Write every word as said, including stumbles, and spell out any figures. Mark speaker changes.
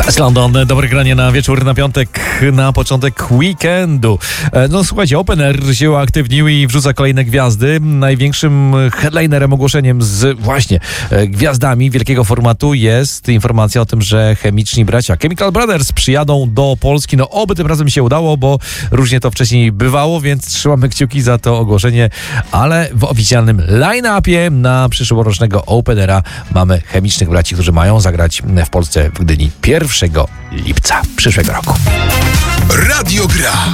Speaker 1: To jest London, dobre granie na wieczór, na piątek, na początek weekendu. No słuchajcie, Open Air się uaktywnił i wrzuca kolejne gwiazdy. Największym headlinerem, ogłoszeniem z właśnie gwiazdami wielkiego formatu jest informacja o tym, że chemiczni bracia Chemical Brothers przyjadą do Polski. No oby tym razem się udało, bo różnie to wcześniej bywało, więc trzymamy kciuki za to ogłoszenie, ale w oficjalnym line-upie na przyszłorocznego Open Aira mamy chemicznych braci, którzy mają zagrać w Polsce w Gdyni pierwszego lipca przyszłego roku.
Speaker 2: Radio Gra.